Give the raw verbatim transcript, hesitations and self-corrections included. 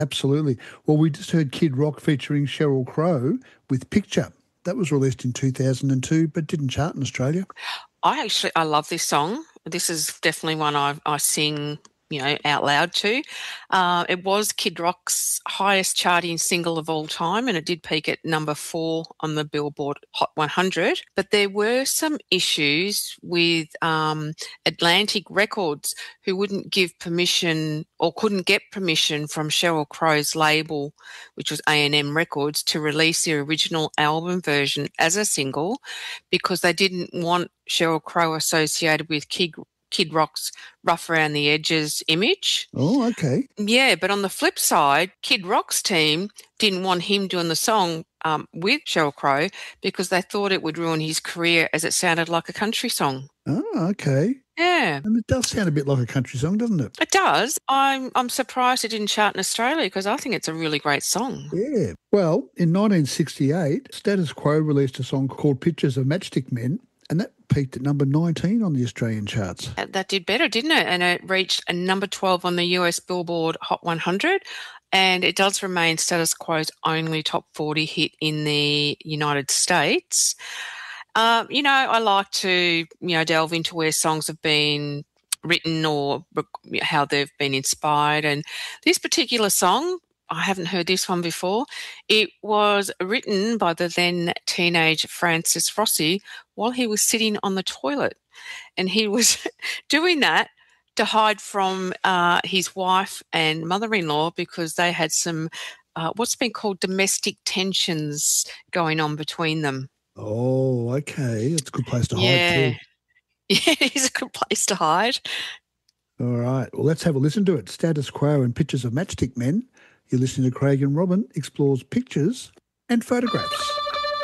Absolutely. Well, we just heard Kid Rock featuring Sheryl Crow with Picture. That was released in two thousand two but didn't chart in Australia. I actually I love this song. This is definitely one I I sing, you know, out loud to. Uh, it was Kid Rock's highest charting single of all time, and it did peak at number four on the Billboard Hot one hundred. But there were some issues with um, Atlantic Records, who wouldn't give permission or couldn't get permission from Sheryl Crow's label, which was A and M Records, to release the original album version as a single because they didn't want Sheryl Crow associated with Kid, Kid Rock's rough around the edges image. Oh, okay. Yeah, but on the flip side, Kid Rock's team didn't want him doing the song um, with Sheryl Crow because they thought it would ruin his career as it sounded like a country song. Oh, okay. Yeah. And it does sound a bit like a country song, doesn't it? It does. I'm I'm surprised it didn't chart in Australia because I think it's a really great song. Yeah. Well, in nineteen sixty-eight, Status Quo released a song called Pictures of Matchstick Men, and that peaked at number nineteen on the Australian charts. That, that did better, didn't it? And it reached a number twelve on the U S Billboard Hot one hundred, and it does remain Status Quo's only top forty hit in the United States. Um, you know, I like to, you know, delve into where songs have been written or how they've been inspired. And this particular song, I haven't heard this one before. It was written by the then teenage Francis Rossi while he was sitting on the toilet. And he was doing that to hide from uh, his wife and mother-in-law because they had some, uh, what's been called domestic tensions going on between them. Oh, okay. It's a good place to Yeah. hide too. Yeah, it is a good place to hide. All right. Well, let's have a listen to it. Status Quo and Pictures of Matchstick Men. You're listening to Craig and Robin Explores Pictures and Photographs.